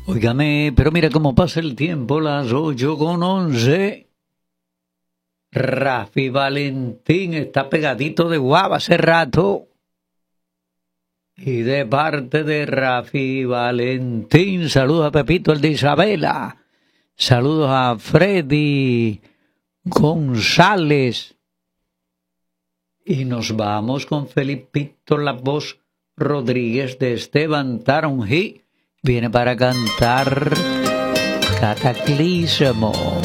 Óigame, pero mira cómo pasa el tiempo, las 8:11. Rafi Valentín está pegadito de guava hace rato. Y de parte de Rafi Valentín, saludos a Pepito, el de Isabela. Saludos a Freddy González. Y nos vamos con Felipito La Voz Rodríguez de Esteban Taronjí. Viene para cantar Cataclismo.